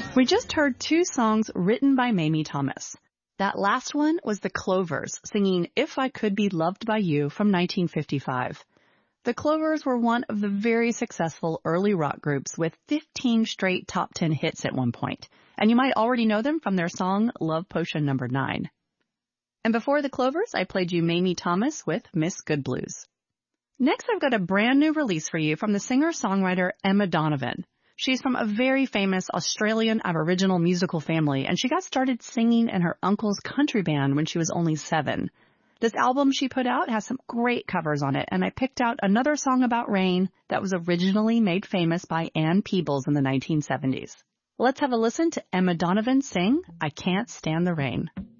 We just heard two songs written by Mamie Thomas. That last one was the Clovers singing If I Could Be Loved by You from 1955. The Clovers were one of the very successful early rock groups with 15 straight top 10 hits at one point, and you might already know them from their song Love Potion No. 9. And before the Clovers, I played you Mamie Thomas with Miss Good Blues. Next, I've got a brand new release for you from the singer-songwriter Emma Donovan. She's from a very famous Australian Aboriginal musical family, and she got started singing in her uncle's country band when she was only 7. This album she put out has some great covers on it, and I picked out another song about rain that was originally made famous by Ann Peebles in the 1970s. Let's have a listen to Emma Donovan sing I Can't Stand the Rain.